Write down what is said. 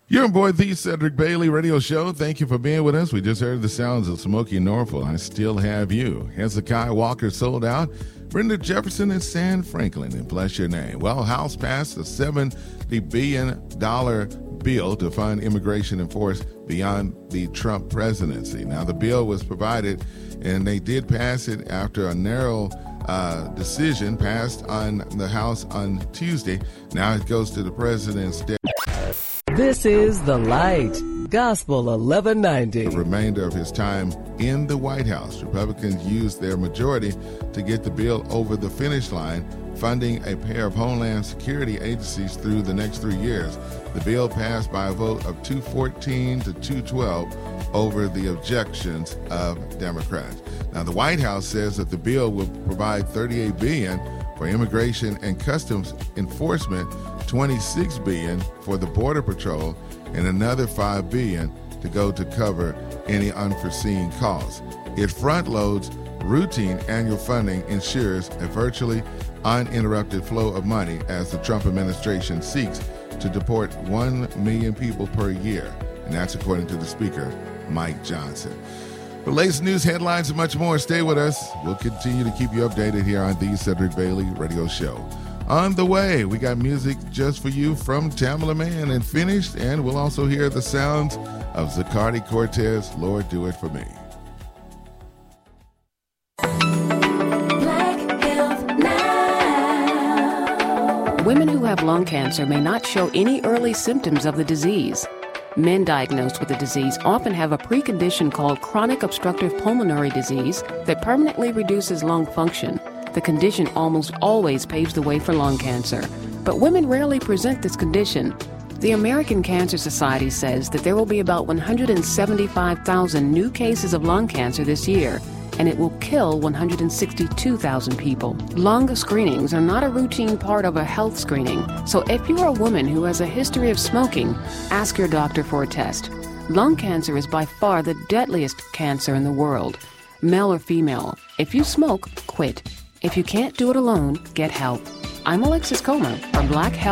You're on board the Cedric Bailey Radio Show. Thank you for being with us. We just heard the sounds of Smokey Norfolk. I Still Have You. Hezekiah Walker Sold Out. Brenda Jefferson and Sam Franklin, and Bless Your Name. Well, House passed a $70 billion bill to fund immigration enforced beyond the Trump presidency. Now, the bill was provided, and they did pass it after a narrow decision passed on the House on Tuesday. Now it goes to the president's desk. This is The Light, Gospel 1190. The remainder of his time in the White House, Republicans used their majority to get the bill over the finish line, funding a pair of Homeland Security agencies through the next 3 years. The bill passed by a vote of 214 to 212 over the objections of Democrats. Now, the White House says that the bill will provide $38 billion for immigration and customs enforcement, $26 billion for the Border Patrol, and another $5 billion to go to cover any unforeseen costs. It front-loads routine annual funding, ensures a virtually uninterrupted flow of money as the Trump administration seeks to deport 1 million people per year, and that's according to the Speaker, Mike Johnson. For latest news, headlines, and much more, stay with us. We'll continue to keep you updated here on the Cedric Bailey Radio Show. On the way, we got music just for you from Tamela Mann and Finished, and we'll also hear the sounds of Zacardi Cortez, Lord Do It For Me. Women who have lung cancer may not show any early symptoms of the disease. Men diagnosed with the disease often have a precondition called chronic obstructive pulmonary disease that permanently reduces lung function. The condition almost always paves the way for lung cancer, but women rarely present this condition. The American Cancer Society says that there will be about 175,000 new cases of lung cancer this year, and it will kill 162,000 people. Lung screenings are not a routine part of a health screening, so if you are a woman who has a history of smoking, ask your doctor for a test. Lung cancer is by far the deadliest cancer in the world. Male or female, if you smoke, quit. If you can't do it alone, get help. I'm Alexis Comer for Black Health.